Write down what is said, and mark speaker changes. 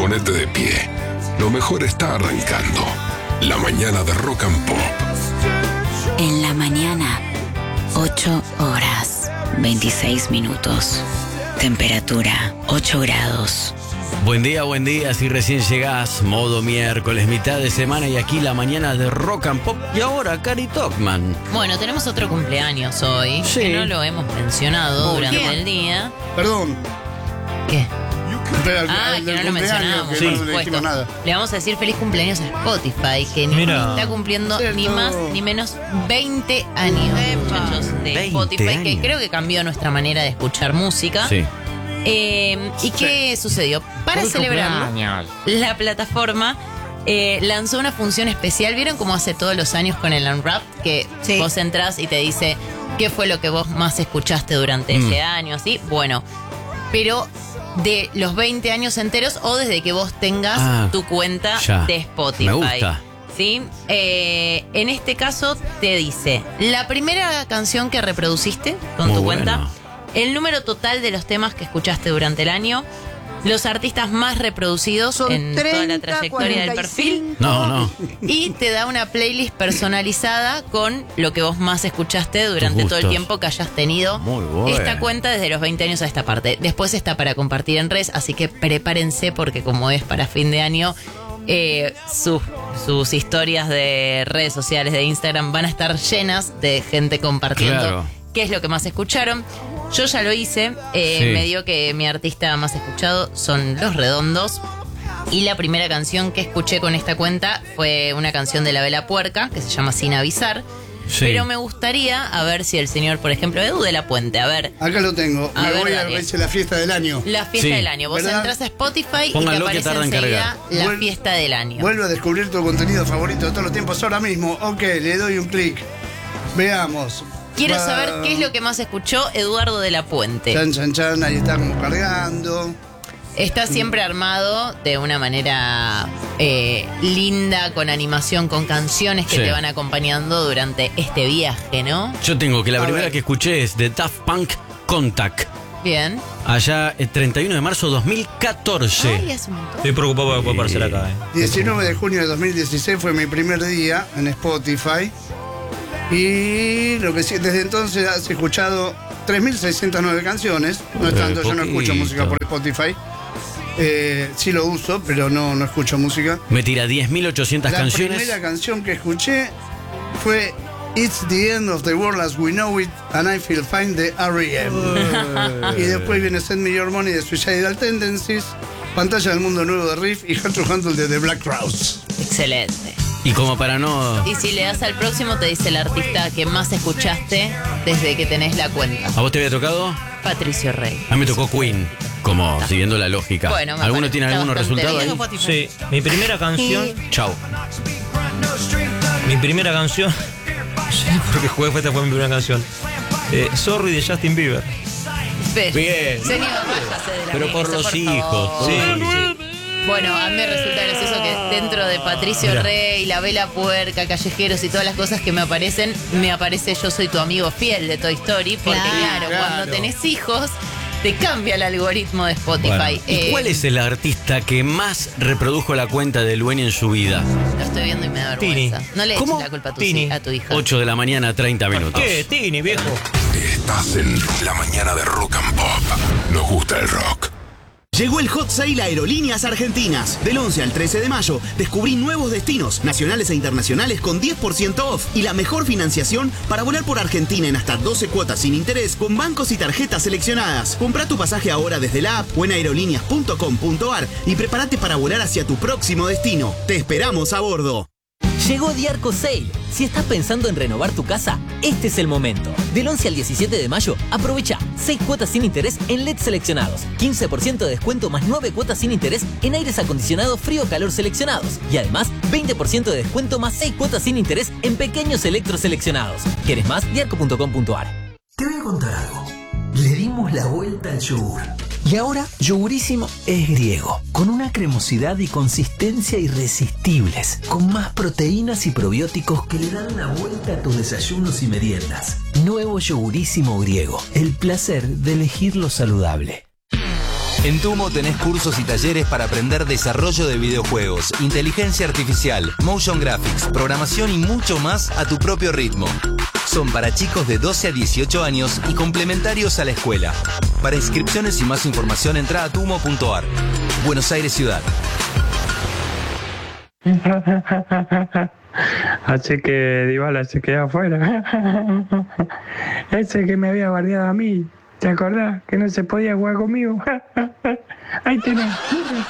Speaker 1: Ponete de pie. Lo mejor está arrancando. La mañana de Rock and Pop.
Speaker 2: En la mañana, 8 horas, 26 minutos. Temperatura, 8 grados.
Speaker 3: Buen día, si recién llegás, modo miércoles, mitad de semana y aquí la mañana de Rock and Pop. Y ahora, Cari Topman.
Speaker 4: Bueno, tenemos otro cumpleaños hoy,
Speaker 3: Sí.
Speaker 4: que no lo hemos mencionado durante el día.
Speaker 5: Perdón.
Speaker 4: ¿Qué?
Speaker 5: El
Speaker 4: Que
Speaker 5: del
Speaker 4: no lo
Speaker 5: cumpleaños,
Speaker 4: mencionamos,
Speaker 5: que
Speaker 4: por
Speaker 5: no le
Speaker 4: supuesto.
Speaker 5: dijimos nada.
Speaker 4: Le vamos a decir feliz cumpleaños a Spotify, que
Speaker 6: Mira.
Speaker 4: está cumpliendo
Speaker 5: Cierto.
Speaker 4: ni más ni menos 20 años, muchachos, de
Speaker 3: 20
Speaker 4: Spotify, que
Speaker 3: años.
Speaker 4: creo que cambió nuestra manera de escuchar música.
Speaker 3: Sí.
Speaker 4: ¿Y qué sucedió? Para celebrarlo, la plataforma lanzó una función especial. ¿Vieron cómo hace todos los años con el Unwrapped? Que vos entras y te dice qué fue lo que vos más escuchaste durante ese año, así. Bueno, pero de los 20 años enteros o desde que vos tengas tu cuenta
Speaker 3: ya.
Speaker 4: de Spotify.
Speaker 3: Me gusta.
Speaker 4: ¿Sí? En este caso te dice la primera canción que reproduciste con
Speaker 3: Muy
Speaker 4: tu
Speaker 3: bueno.
Speaker 4: cuenta, el número total de los temas que escuchaste durante el año, los artistas más reproducidos
Speaker 7: Son
Speaker 4: en toda la
Speaker 7: 30,
Speaker 4: trayectoria del perfil,
Speaker 7: 45.
Speaker 3: No.
Speaker 4: y te da una playlist personalizada con lo que vos más escuchaste durante todo el
Speaker 3: gustos.
Speaker 4: tiempo que hayas tenido
Speaker 3: Muy bueno.
Speaker 4: esta cuenta desde los 20 años a esta parte. Después está para compartir en redes, así que prepárense porque como es para fin de año, sus historias de redes sociales de Instagram van a estar llenas de gente compartiendo
Speaker 3: Claro.
Speaker 4: qué es lo que más escucharon. Yo ya lo hice,
Speaker 3: Sí.
Speaker 4: me dio que mi artista más escuchado son Los Redondos. Y la primera canción que escuché con esta cuenta fue una canción de La Vela Puerca, que se llama Sin Avisar.
Speaker 3: Sí.
Speaker 4: Pero me gustaría, a ver si el señor, por ejemplo, Edu de la Puente, a ver,
Speaker 5: Acá lo tengo.
Speaker 4: A
Speaker 5: Me
Speaker 4: ver,
Speaker 5: voy a
Speaker 4: dale.
Speaker 5: ver si la fiesta del año.
Speaker 4: la fiesta
Speaker 3: Sí.
Speaker 4: del año. Vos
Speaker 5: ¿Verdad?
Speaker 4: entras a Spotify
Speaker 3: Pónganlo
Speaker 4: y
Speaker 3: que
Speaker 4: te
Speaker 3: tarda
Speaker 4: aparece
Speaker 3: en
Speaker 4: enseguida
Speaker 3: cargar.
Speaker 4: la
Speaker 5: Vuel-
Speaker 4: fiesta del año.
Speaker 5: Vuelve a descubrir tu contenido favorito de todos los tiempos ahora mismo. Ok, le doy un clic. Veamos.
Speaker 4: Quiero
Speaker 5: Va-
Speaker 4: saber qué es lo que más escuchó Eduardo de la Puente.
Speaker 5: Chan, chan, chan. Ahí está como cargando.
Speaker 4: Está siempre armado de una manera linda, con animación, con canciones que
Speaker 3: Sí.
Speaker 4: te van acompañando durante este viaje, ¿no?
Speaker 3: Yo tengo que la
Speaker 5: A
Speaker 3: primera
Speaker 5: ver.
Speaker 3: que escuché es de Daft Punk, Contact.
Speaker 4: Bien.
Speaker 3: Allá el 31 de marzo de 2014.
Speaker 4: Ay, es un montón.
Speaker 6: Estoy preocupado por aparecer acá.
Speaker 5: 19 de junio de 2016 fue mi primer día en Spotify. Y lo que sí, desde entonces has escuchado 3.609 canciones. No es tanto, yo no escucho
Speaker 3: poquito.
Speaker 5: música por Spotify. Sí lo uso, pero no escucho música.
Speaker 3: Me tira 10.800
Speaker 5: La
Speaker 3: canciones.
Speaker 5: primera canción que escuché fue It's the End of the World as We Know It and I Feel Fine de R.E.M. Y después viene Send Me Your Money de Suicidal Tendencies, Pantalla del Mundo Nuevo de Riff y Hard to Handle de The Black Crowes.
Speaker 4: Excelente.
Speaker 3: Y como para no...
Speaker 4: Y si le das al próximo, te dice el artista que más escuchaste desde que tenés la cuenta.
Speaker 3: ¿A vos te había tocado?
Speaker 4: Patricio Rey.
Speaker 3: A mí me tocó Queen, como siguiendo la lógica.
Speaker 4: Bueno, me
Speaker 3: ¿Alguno
Speaker 4: parece
Speaker 3: tiene
Speaker 4: está
Speaker 3: algunos
Speaker 4: bastante
Speaker 3: resultados ahí?
Speaker 4: bien.
Speaker 6: Sí, mi primera canción.
Speaker 3: Chau.
Speaker 6: Mi primera canción. Sí, porque jugué esta fue mi primera canción. Sorry de Justin Bieber.
Speaker 3: Bien.
Speaker 4: Señor, bájase de la
Speaker 3: Pero por
Speaker 4: mesa,
Speaker 3: los
Speaker 4: por
Speaker 3: hijos.
Speaker 4: favor.
Speaker 6: Sí.
Speaker 4: Bueno, a mí me resulta gracioso que dentro de Patricio
Speaker 6: Mira.
Speaker 4: Rey, La Vela Puerca, Callejeros y todas las cosas que me aparecen, me aparece Yo Soy Tu Amigo Fiel de Toy Story, porque claro, cuando tenés hijos, te cambia el algoritmo de Spotify.
Speaker 6: Bueno.
Speaker 3: ¿Y cuál es el artista que más reprodujo la cuenta de Lueni en su vida?
Speaker 4: Lo estoy viendo y me da vergüenza. No le eches
Speaker 3: ¿Cómo?
Speaker 4: la culpa a
Speaker 6: Tini.
Speaker 4: a tu hija.
Speaker 3: 8 de la mañana, 30 minutos.
Speaker 6: ¿Qué? Tini, viejo.
Speaker 1: Estás en la mañana de Rock and Pop. Nos gusta el rock.
Speaker 8: Llegó el Hot Sale a Aerolíneas Argentinas. Del 11 al 13 de mayo, descubrí nuevos destinos, nacionales e internacionales con 10% off y la mejor financiación para volar por Argentina en hasta 12 cuotas sin interés con bancos y tarjetas seleccionadas. Comprá tu pasaje ahora desde la app o en aerolíneas.com.ar y prepárate para volar hacia tu próximo destino. Te esperamos a bordo.
Speaker 9: Llegó Diarco Sale. Si estás pensando en renovar tu casa, este es el momento. Del 11 al 17 de mayo, aprovecha 6 cuotas sin interés en LED seleccionados, 15% de descuento más 9 cuotas sin interés en aires acondicionados frío-calor seleccionados y además 20% de descuento más 6 cuotas sin interés en pequeños electros seleccionados. ¿Quieres más? Diarco.com.ar.
Speaker 10: Te voy a contar algo. Le dimos la vuelta al yogur. Y ahora, Yogurísimo es griego, con una cremosidad y consistencia irresistibles, con más proteínas y probióticos que le dan la vuelta a tus desayunos y meriendas. Nuevo Yogurísimo griego, el placer de elegir lo saludable.
Speaker 7: En Tumo tenés cursos y talleres para aprender desarrollo de videojuegos, inteligencia artificial, motion graphics, programación y mucho más a tu propio ritmo. Son para chicos de 12 a 18 años y complementarios a la escuela. Para inscripciones y más información entra a tumo.ar. Buenos Aires Ciudad.
Speaker 11: Así que Dybala se quedó afuera. Ese que me había bardeado a mí, ¿te acordás? Que no se podía jugar conmigo. Ahí tenés.